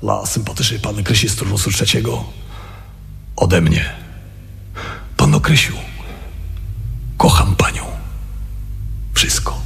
dla sympatycznej panny Krysi z turnusu trzeciego. Ode mnie. Panno Krysiu, kocham panią. Wszystko.